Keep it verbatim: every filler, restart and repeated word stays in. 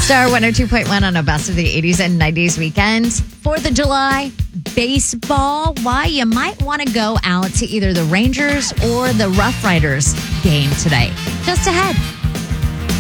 Star one oh two point one on a best of the eighties and nineties weekend. fourth of July, baseball. Why you might want to go out to either the Rangers or the Rough Riders game today. Just ahead.